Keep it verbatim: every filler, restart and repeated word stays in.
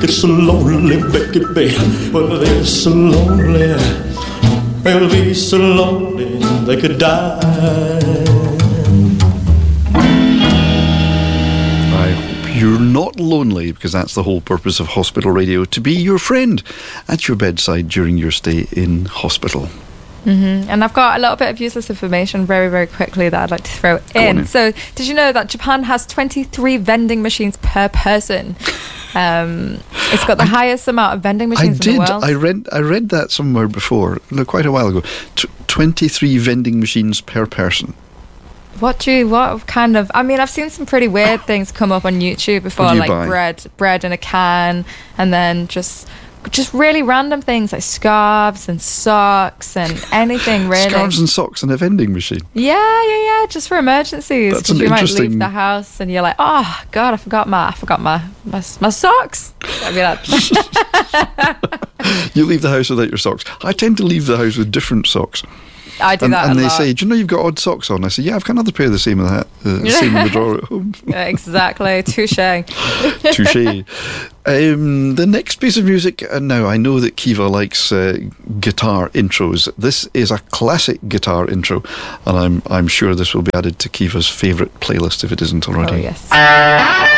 It's so lonely, baby. Well, they're so lonely. They'll be so lonely they could die. I hope you're not lonely, because that's the whole purpose of hospital radio, to be your friend at your bedside during your stay in hospital. Mm-hmm. And I've got a little bit of useless information very, very quickly that I'd like to throw in. in. So, did you know that Japan has twenty-three vending machines per person? Um, it's got the I, highest amount of vending machines I in did. the world. I read. I read that somewhere before, no, quite a while ago. T- twenty-three vending machines per person. What do you? What kind of? I mean, I've seen some pretty weird things come up on YouTube before, like buy? bread, bread in a can, and then just. Just really random things like scarves and socks and anything really. Scarves and socks in a vending machine. Yeah, yeah, yeah. Just for emergencies. That's an you interesting... might leave the house and you're like, oh God, I forgot my, I forgot my, my, my socks. I mean, you leave the house without your socks. I tend to leave the house with different socks. I do and, that and a they lot. say, do you know you've got odd socks on? I say, yeah, I've got another pair of the same in the, uh, same in the drawer at home. Yeah, exactly. Touche. Touche. Um, the next piece of music, and now I know that Kiva likes uh, guitar intros. This is a classic guitar intro, and I'm I'm sure this will be added to Kiva's favourite playlist if it isn't already. Oh, yes.